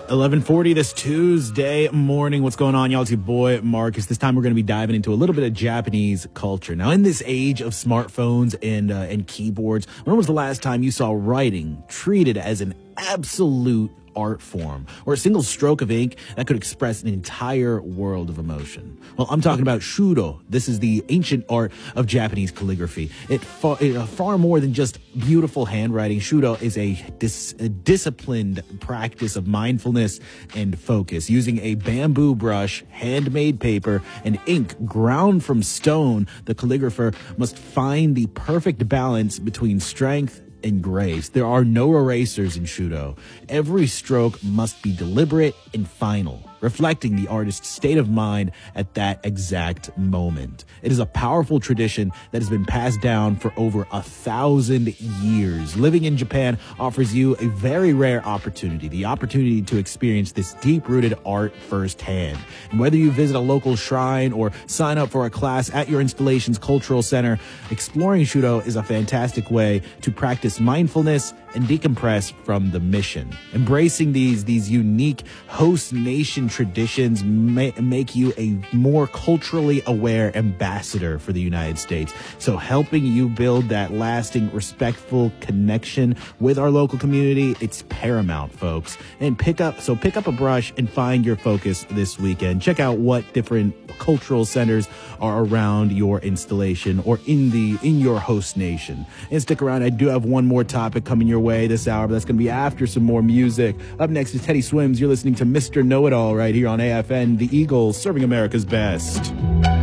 11:40 this Tuesday morning. What's going on, y'all? It's your boy Marcus. This time we're going to be diving into a little bit of Japanese culture. Now, in this age of smartphones and keyboards, when was the last time you saw writing treated as an absolute art form, or a single stroke of ink that could express an entire world of emotion? Well, I'm talking about Shudo. This is the ancient art of Japanese calligraphy. It far more than just beautiful handwriting. Shudo is a disciplined practice of mindfulness and focus. Using a bamboo brush, handmade paper, and ink ground from stone, the calligrapher must find the perfect balance between strength and grace. There are no erasers in Shudo. Every stroke must be deliberate and final, reflecting the artist's state of mind at that exact moment. It is a powerful tradition that has been passed down for over 1,000 years. Living in Japan offers you a very rare opportunity, the opportunity to experience this deep-rooted art firsthand. And whether you visit a local shrine or sign up for a class at your installation's cultural center, exploring Shudo is a fantastic way to practice mindfulness and decompress from the mission. Embracing these unique host nation traditions make you a more culturally aware ambassador for the United States. So helping you build that lasting, respectful connection with our local community, it's paramount, folks. And pick up a brush and find your focus this weekend. Check out what different cultural centers are around your installation or in your host nation. And stick around, I do have one more topic coming your way this hour, but that's going to be after some more music. Up next is Teddy Swims. You're listening to Mr. Know-It-All right here on AFN, the Eagles, serving America's best.